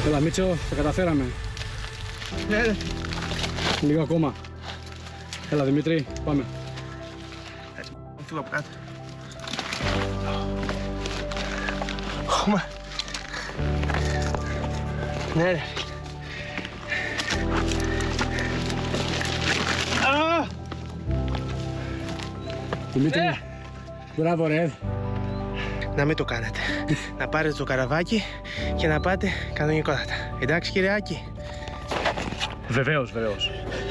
Έλα Μίτσο, τα καταφέραμε. Ναι. Λίγο ακόμα. Έλα Δημήτρη, πάμε. Έτσι, φύγω από κάτω. Χωμα. Ναι ρε. Δημήτρη, μπράβο ρε. Να μην το κάνετε. Να πάρετε το καραβάκι και να πάτε κανονικότατα. Εντάξει κύριε Άκη? Βεβαίως, βεβαίως.